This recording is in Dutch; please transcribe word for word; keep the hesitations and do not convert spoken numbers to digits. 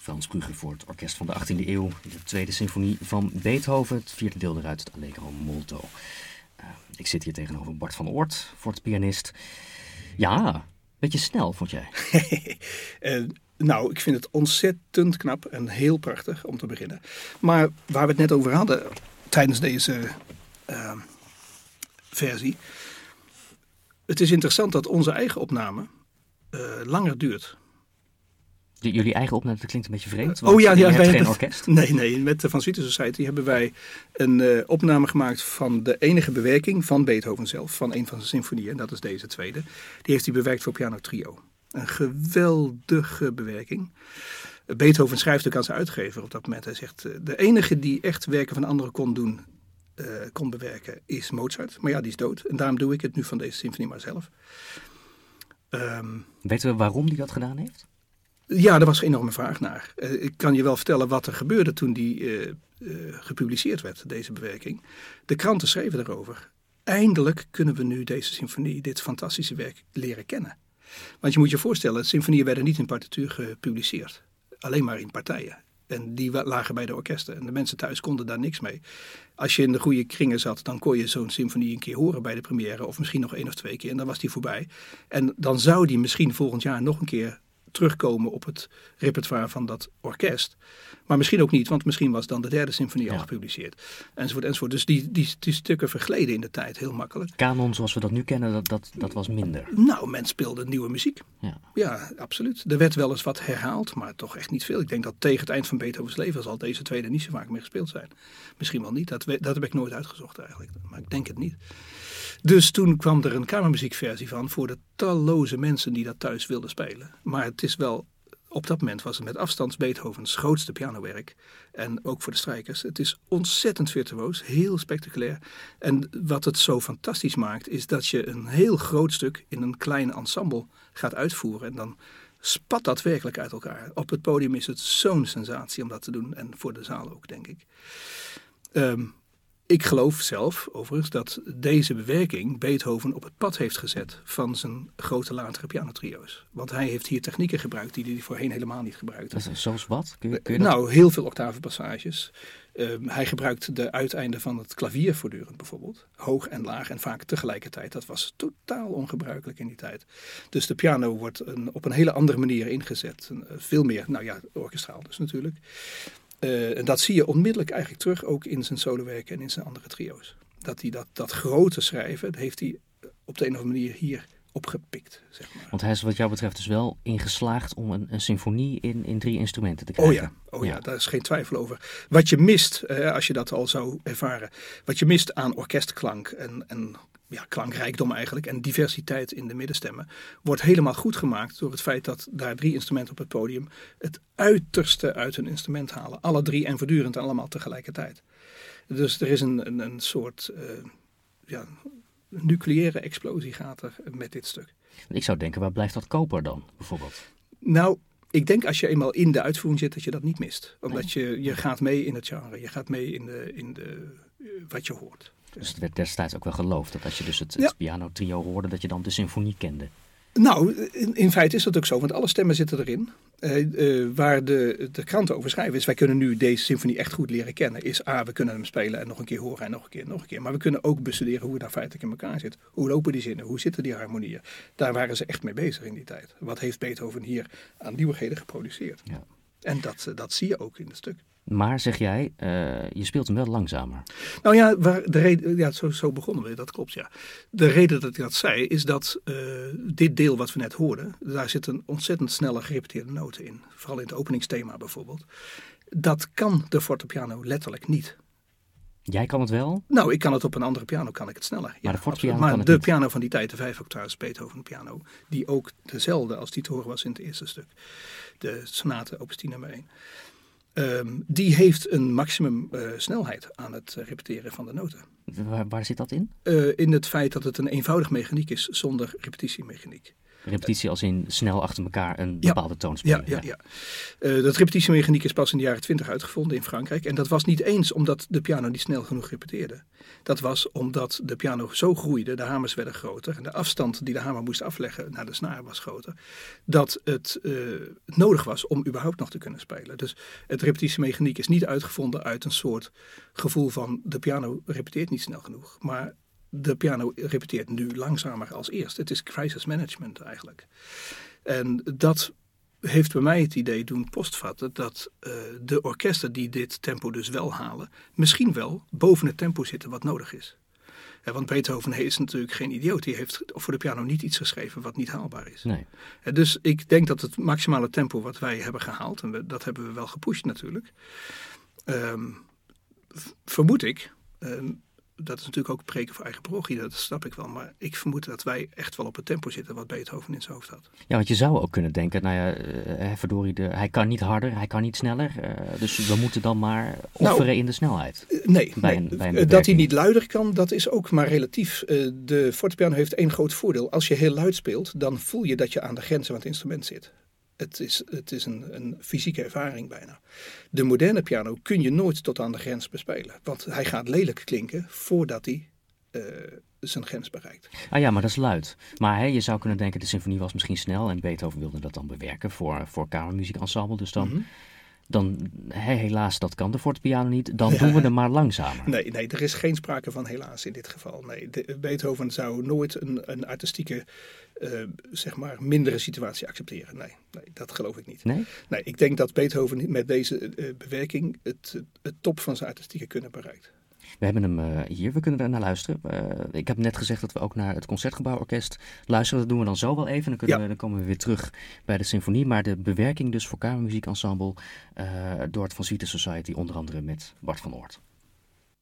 Frans Brugge voor het orkest van de achttiende eeuw. De tweede symfonie van Beethoven, het vierde deel eruit, het Allegro molto. Uh, ik zit hier tegenover Bart van Oort, voor het pianist. Ja, beetje snel, vond jij? uh, nou, ik vind het ontzettend knap en heel prachtig om te beginnen. Maar waar we het net over hadden tijdens deze uh, versie. Het is interessant dat onze eigen opname uh, langer duurt. De, jullie eigen opname, dat klinkt een beetje vreemd. Oh ja, ja, je hebt wij geen hebben, orkest. Nee, nee. Met de Van Swieten Society hebben wij een uh, opname gemaakt van de enige bewerking van Beethoven zelf. Van een van zijn symfonieën. Dat is deze tweede. Die heeft hij bewerkt voor piano trio. Een geweldige bewerking. Beethoven schrijft ook aan zijn uitgever op dat moment. Hij zegt, de enige die echt werken van anderen kon doen, uh, kon bewerken, is Mozart. Maar ja, die is dood. En daarom doe ik het nu van deze symfonie maar zelf. Um, Weten we waarom hij dat gedaan heeft? Ja, daar was een enorme vraag naar. Uh, ik kan je wel vertellen wat er gebeurde toen die uh, uh, gepubliceerd werd, deze bewerking. De kranten schreven daarover. Eindelijk kunnen we nu deze symfonie, dit fantastische werk, leren kennen. Want je moet je voorstellen, symfonieën werden niet in partituur gepubliceerd. Alleen maar in partijen. En die lagen bij de orkesten. En de mensen thuis konden daar niks mee. Als je in de goede kringen zat, dan kon je zo'n symfonie een keer horen bij de première. Of misschien nog één of twee keer. En dan was die voorbij. En dan zou die misschien volgend jaar nog een keer terugkomen op het repertoire van dat orkest. Maar misschien ook niet, want misschien was dan de derde symfonie ja. al gepubliceerd. Enzovoort, enzovoort. Dus die, die, die stukken vergleden in de tijd heel makkelijk. Kanon zoals we dat nu kennen, dat, dat, dat was minder. Nou, men speelde nieuwe muziek. Ja. ja, absoluut. Er werd wel eens wat herhaald, maar toch echt niet veel. Ik denk dat tegen het eind van Beethovens leven zal deze tweede niet zo vaak meer gespeeld zijn. Misschien wel niet, dat, dat heb ik nooit uitgezocht eigenlijk. Maar ik denk het niet. Dus toen kwam er een kamermuziekversie van voor de talloze mensen die dat thuis wilden spelen. Maar het is wel, op dat moment was het met afstand Beethovens grootste pianowerk. En ook voor de strijkers. Het is ontzettend virtuoos, heel spectaculair. En wat het zo fantastisch maakt is dat je een heel groot stuk in een klein ensemble gaat uitvoeren. En dan spat dat werkelijk uit elkaar. Op het podium is het zo'n sensatie om dat te doen. En voor de zaal ook, denk ik. Um, Ik geloof zelf, overigens, dat deze bewerking Beethoven op het pad heeft gezet van zijn grote latere pianotrio's. Want hij heeft hier technieken gebruikt die hij voorheen helemaal niet gebruikte. Zoals wat? Kun je, kun je nou, dat... heel veel octavenpassages. Uh, hij gebruikt de uiteinden van het klavier voortdurend bijvoorbeeld. Hoog en laag en vaak tegelijkertijd. Dat was totaal ongebruikelijk in die tijd. Dus de piano wordt een, op een hele andere manier ingezet. Uh, veel meer, nou ja, orkestraal dus natuurlijk. Uh, en dat zie je onmiddellijk eigenlijk terug ook in zijn solowerken en in zijn andere trio's. Dat hij dat, dat grote schrijven, dat heeft hij op de een of andere manier hier opgepikt, zeg maar. Want hij is wat jou betreft dus wel ingeslaagd om een, een symfonie in, in drie instrumenten te krijgen. Oh ja, oh ja, ja, daar is geen twijfel over. Wat je mist, uh, als je dat al zou ervaren, wat je mist aan orkestklank en, en ja, klankrijkdom eigenlijk en diversiteit in de middenstemmen, wordt helemaal goed gemaakt door het feit dat daar drie instrumenten op het podium het uiterste uit hun instrument halen. Alle drie en voortdurend en allemaal tegelijkertijd. Dus er is een, een, een soort uh, ja, nucleaire explosie gaat er met dit stuk. Ik zou denken, waar blijft dat koper dan, bijvoorbeeld? Nou, ik denk als je eenmaal in de uitvoering zit dat je dat niet mist. Omdat nee. je, je gaat mee in het genre, je gaat mee in, de, in de, uh, wat je hoort. Dus het werd destijds ook wel geloofd dat als je dus het, het ja. pianotrio hoorde, dat je dan de symfonie kende. Nou, in, in feite is dat ook zo, want alle stemmen zitten erin. Uh, uh, waar de, de kranten over schrijven is, wij kunnen nu deze symfonie echt goed leren kennen. Is A, we kunnen hem spelen en nog een keer horen en nog een keer en nog een keer. Maar we kunnen ook bestuderen hoe het daar feitelijk in elkaar zit. Hoe lopen die zinnen? Hoe zitten die harmonieën? Daar waren ze echt mee bezig in die tijd. Wat heeft Beethoven hier aan nieuwigheden geproduceerd? Ja. En dat, dat zie je ook in het stuk. Maar zeg jij, uh, je speelt hem wel langzamer. Nou ja, waar de reden, ja zo, zo begonnen we, dat klopt ja. De reden dat ik dat zei is dat uh, dit deel wat we net hoorden, daar zitten ontzettend snelle gerepeteerde noten in. Vooral in het openingsthema bijvoorbeeld. Dat kan de fortepiano letterlijk niet. Jij kan het wel? Nou, ik kan het op een andere piano, kan ik het sneller. Maar ja, de fortepiano maar kan het de niet. piano van die tijd, de vijf octaves Beethoven piano, die ook dezelfde als die te horen was in het eerste stuk. De sonate opus tien nummer één. Um, die heeft een maximum uh, snelheid aan het uh, repeteren van de noten. Waar, waar zit dat in? Uh, in het feit dat het een eenvoudig mechaniek is zonder repetitiemechaniek. Repetitie als in snel achter elkaar een Ja. bepaalde toon spelen. Ja, ja, ja. Uh, dat repetitiemechaniek is pas in de jaren twintig uitgevonden in Frankrijk. En dat was niet eens omdat de piano niet snel genoeg repeteerde. Dat was omdat de piano zo groeide, de hamers werden groter. En de afstand die de hamer moest afleggen naar de snaar was groter. Dat het uh, nodig was om überhaupt nog te kunnen spelen. Dus het repetitiemechaniek is niet uitgevonden uit een soort gevoel van de piano repeteert niet snel genoeg. Maar de piano repeteert nu langzamer als eerst. Het is crisis management eigenlijk. En dat heeft bij mij het idee doen postvatten dat uh, de orkesten die dit tempo dus wel halen, misschien wel boven het tempo zitten wat nodig is. Ja, want Beethoven is natuurlijk geen idioot. Die heeft voor de piano niet iets geschreven wat niet haalbaar is. Nee. Ja, dus ik denk dat het maximale tempo wat wij hebben gehaald, en we, dat hebben we wel gepusht natuurlijk, um, vermoed ik, um, dat is natuurlijk ook preken voor eigen parochie, dat snap ik wel. Maar ik vermoed dat wij echt wel op het tempo zitten wat Beethoven in zijn hoofd had. Ja, want je zou ook kunnen denken, nou ja, uh, verdorie, de, hij kan niet harder, hij kan niet sneller. Uh, dus we moeten dan maar offeren nou, in de snelheid. Uh, nee, bij nee een, bij een dat hij niet luider kan, dat is ook maar relatief. Uh, de fortepiano heeft één groot voordeel. Als je heel luid speelt, dan voel je dat je aan de grenzen van het instrument zit. Het is, het is een, een fysieke ervaring bijna. De moderne piano kun je nooit tot aan de grens bespelen. Want hij gaat lelijk klinken voordat hij uh, zijn grens bereikt. Ah ja, maar dat is luid. Maar hè, je zou kunnen denken, de symfonie was misschien snel en Beethoven wilde dat dan bewerken voor, voor kamermuziekensemble. Dus dan, mm-hmm. dan hè, helaas, dat kan de fortepiano niet. Dan ja. doen we hem maar langzamer. Nee, nee, er is geen sprake van helaas in dit geval. Nee, de, Beethoven zou nooit een, een artistieke, uh, zeg maar, mindere situatie accepteren. Nee, nee, dat geloof ik niet. Nee? Nee, ik denk dat Beethoven met deze uh, bewerking het, het top van zijn artistieke kunnen bereikt. We hebben hem uh, hier, we kunnen er naar luisteren. Uh, ik heb net gezegd dat we ook naar het Concertgebouworkest luisteren. Dat doen we dan zo wel even. Dan, kunnen ja. we, dan komen we weer terug bij de symfonie. Maar de bewerking dus voor kamermuziekensemble uh, door het Van Swieten Society, onder andere met Bart van Oort.